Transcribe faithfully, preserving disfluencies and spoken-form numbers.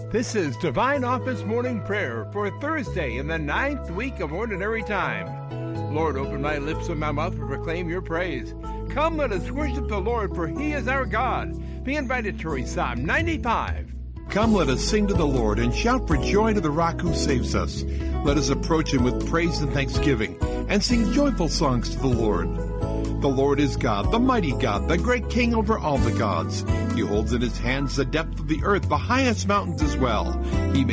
This is Divine Office Morning Prayer for Thursday in the ninth week of Ordinary Time. Lord, open my lips and my mouth to proclaim your praise. Come, let us worship the Lord, for he is our God. Be invited to read Psalm ninety-five. Come, let us sing to the Lord and shout for joy to the rock who saves us. Let us approach him with praise and thanksgiving and sing joyful songs to the Lord. The Lord is God, the mighty God, the great King over all the gods. He holds in his hands the depth of the earth, the highest mountains as well. He